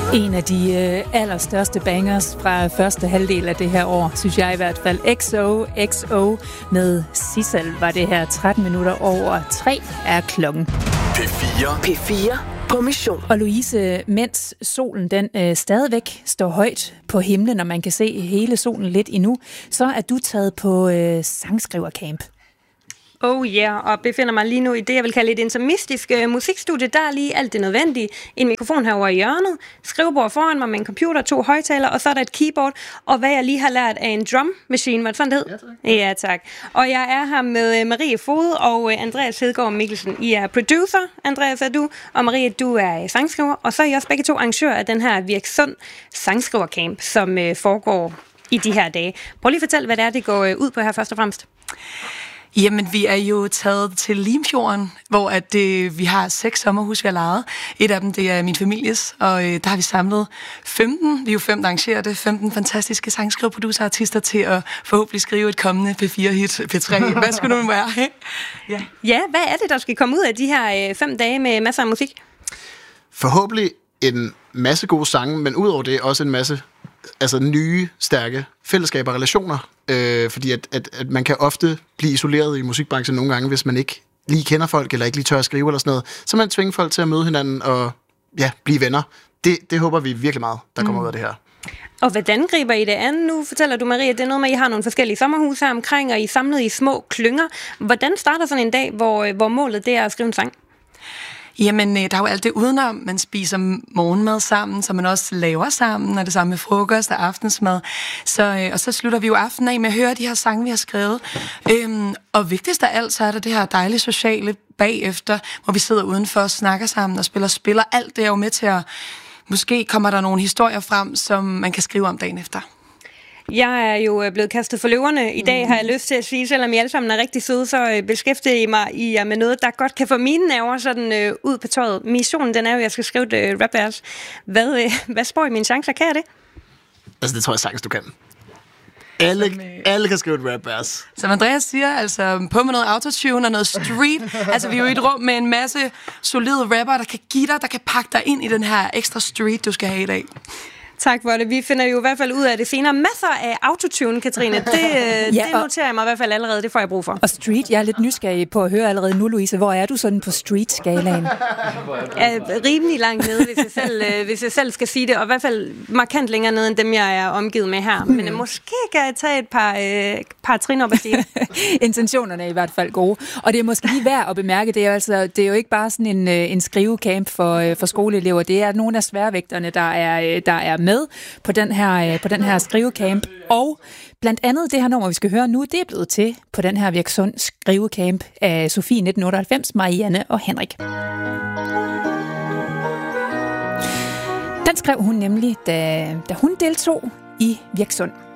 En af de allerstørste bangers fra første halvdel af det her år, synes jeg i hvert fald. XOXO med Sissel var det her. 13 minutter over 3 er klokken. P4 på mission. Og Louise, mens solen den stadigvæk står højt på himlen, og man kan se hele solen lidt endnu, så er du taget på sangskrivercamp. Oh yeah, og befinder mig lige nu i det, jeg vil kalde et intimistisk musikstudie. Der er lige alt det nødvendige. En mikrofon herovre i hjørnet, skrivebord foran mig med en computer, 2 højtalere, og så er der et keyboard. Og hvad jeg lige har lært af en drum machine, hvad det sådan det hed? Ja, tak. Og jeg er her med Marie Fod og Andreas Hedegaard Mikkelsen. I er producer, Andreas er du, og Marie, du er sangskriver. Og så er I også begge to arrangører af den her Virksund sangskrivercamp, som foregår i de her dage. Prøv lige at fortælle, hvad det er, det går ud på her først og fremmest. Jamen, vi er jo taget til Limfjorden, hvor vi har 6 sommerhus, vi har lejet. Et af dem, det er min families, og der har vi samlet 15, vi er jo 5, der arrangerer det, 15 fantastiske sangskriverproducerartister til at forhåbentlig skrive et kommende P4-hit, P3. Hvad skulle nu være? Ja, hvad er det, der skal komme ud af de her 5 dage med masser af musik? Forhåbentlig en masse gode sange, men udover det også en masse nye, stærke fællesskaber og relationer. Fordi at man kan ofte blive isoleret i musikbranchen nogle gange, hvis man ikke lige kender folk, eller ikke lige tør at skrive eller sådan noget. Så man tvinger folk til at møde hinanden og blive venner. Det håber vi virkelig meget, der kommer ud af det her. Og hvordan griber I det an? Nu fortæller du, Marie, at det er noget med, at I har nogle forskellige sommerhuse her omkring, og I er samlet i små klynger. Hvordan starter sådan en dag, hvor målet det er at skrive en sang? Jamen, der er jo alt det udenom. Man spiser morgenmad sammen, så man også laver sammen, og det samme med frokost og aftensmad. Og så slutter vi jo aftenen af med at høre de her sange, vi har skrevet. Og vigtigst af alt, så er der det her dejlige sociale bagefter, hvor vi sidder udenfor og snakker sammen og spiller. Alt det er jo med til at... Måske kommer der nogle historier frem, som man kan skrive om dagen efter. Jeg er jo blevet kastet for løverne i dag, har jeg lyst til at sige. Selvom I alle sammen er rigtig søde, så beskæftiger I mig med noget, der godt kan få mine nerver sådan ud på tøjet. Missionen, den er jo, at jeg skal skrive et rap-vers. Hvad spår I mine chancer? Kan jeg det? Altså, det tror jeg sagtens, du kan. Alle kan skrive et rap-vers. Som Andreas siger, altså på med noget autotune og noget street. Altså, vi er jo i et rum med en masse solide rapper, der kan give dig, der kan pakke dig ind i den her ekstra street, du skal have i dag. Tak for det. Vi finder jo i hvert fald ud af det senere. Masser af autotune, Katrine. Det noterer jeg mig i hvert fald allerede. Det får jeg brug for. Og street, jeg er lidt nysgerrig på at høre allerede nu, Louise. Hvor er du sådan på street-skalaen? Rimelig langt nede, hvis jeg selv skal sige det. Og i hvert fald markant længere nede, end dem, jeg er omgivet med her. Men måske kan jeg tage et par trin op at sige. Intentionerne er i hvert fald gode. Og det er måske lige værd at bemærke, det er jo ikke bare sådan en skrivecamp for skoleelever. Det er nogle af sværvægterne, der er med på den her skrivecamp. Og blandt andet det her nummer, vi skal høre nu, det er blevet til på den her Virksund skrivecamp af Sofie 1998, Marianne og Henrik. Den skrev hun nemlig, da hun deltog i Virksund.